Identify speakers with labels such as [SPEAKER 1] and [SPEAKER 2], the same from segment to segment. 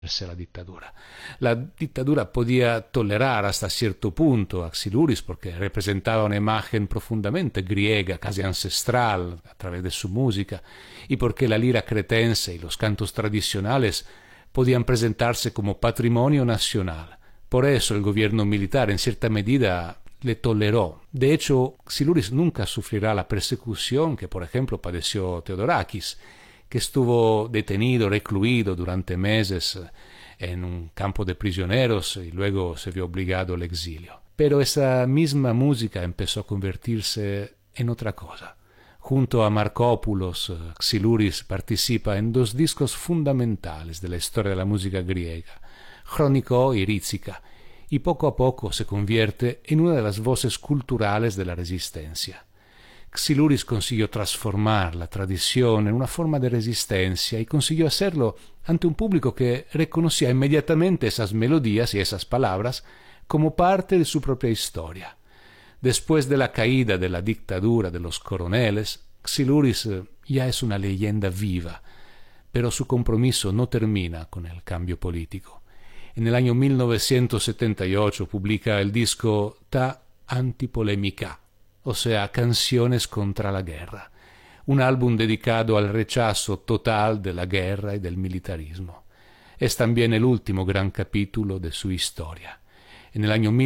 [SPEAKER 1] la dictadura. La dictadura podía tolerar hasta cierto punto a Xiluris porque representaba una imagen profundamente griega, casi ancestral, a través de su música, y porque la lira cretense y los cantos tradicionales podían presentarse como patrimonio nacional. Por eso el gobierno militar, en cierta medida, le toleró. De hecho, Xiluris nunca sufrirá la persecución que, por ejemplo, padeció Theodorakis, que estuvo detenido, recluido durante meses en un campo de prisioneros y luego se vio obligado al exilio. Pero esa misma música empezó a convertirse en otra cosa. Junto a Markopoulos, Xiluris participa en dos discos fundamentales de la historia de la música griega, Chroniko y Rizika, y poco a poco se convierte en una de las voces culturales de la resistencia. Xiluris consiguió transformar la tradición en una forma de resistencia y consiguió hacerlo ante un público que reconocía inmediatamente esas melodías y esas palabras como parte de su propia historia. Después de la caída de la dictadura de los coroneles, Xiluris ya es una leyenda viva, pero su compromiso no termina con el cambio político. En el año 1978 publica el disco Ta Antipolemica, o sea, Canciones contra la guerra, un álbum dedicado al rechazo total de la guerra y del militarismo. Es también el último gran capítulo de su historia. En el año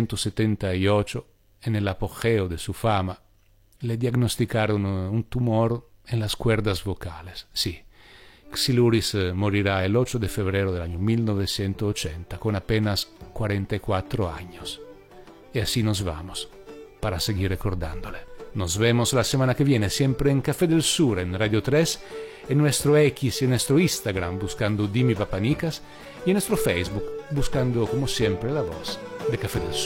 [SPEAKER 1] 1978, en el apogeo de su fama, le diagnosticaron un tumor en las cuerdas vocales. Sí, Xiluris morirá el 8 de febrero del año 1980, con apenas 44 años. Y así nos vamos, para seguir recordándole. Nos vemos la semana que viene, siempre en Café del Sur, en Radio 3, en nuestro X y en nuestro Instagram, buscando Dimi Papanicas, y en nuestro Facebook, buscando, como siempre, la voz de Café del Sur.